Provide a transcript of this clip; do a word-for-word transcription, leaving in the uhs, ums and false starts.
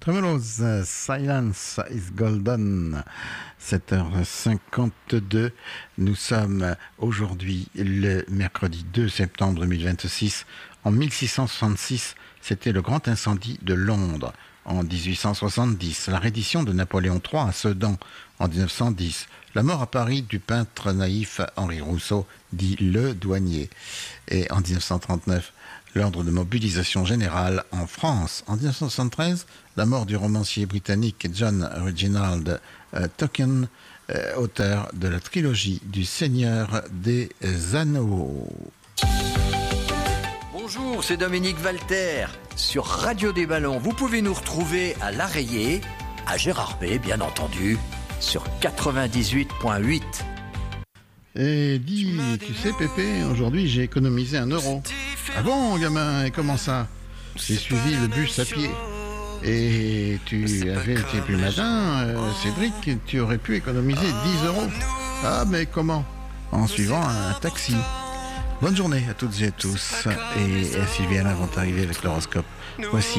Tremelos, Silence is Golden, sept heures cinquante-deux. Nous sommes aujourd'hui le mercredi deux septembre deux mille vingt-six. En mille six cent soixante-six, c'était le grand incendie de Londres. En dix-huit cent soixante-dix, la reddition de Napoléon trois à Sedan. En dix-neuf cent dix, la mort à Paris du peintre naïf Henri Rousseau, dit Le Douanier. Et en dix-neuf cent trente-neuf, l'ordre de mobilisation générale en France. En dix-neuf cent soixante-treize, la mort du romancier britannique John Reginald euh, Tolkien, euh, auteur de la trilogie du Seigneur des Anneaux. Bonjour, c'est Dominique Walter sur Radio des Ballons. Vous pouvez nous retrouver à l'Arreillé, à Gérard Bay, bien entendu, sur quatre-vingt-dix-huit point huit. Et dis, tu sais Pépé, aujourd'hui j'ai économisé un euro. Ah bon, gamin, et comment ça? J'ai suivi le bus à pied. Et tu avais été plus matin, euh, Cédric, tu aurais pu économiser dix euros. Ah, mais comment? En suivant un taxi. Bonne journée à toutes et à tous. Et, et Sylviana vont arriver avec l'horoscope. Voici